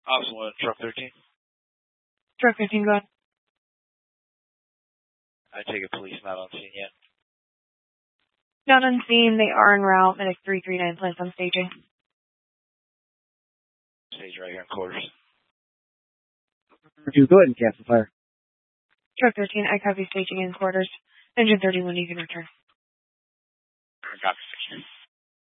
Ops 1, Truck 13. Truck 15, go ahead. I take it police not on scene yet. Not on scene. They are en route. Medic 339 plans on staging. Stage right here in quarters. Go ahead and cancel fire. Truck 13, I copy staging in quarters. Engine 31, you can return. Copy.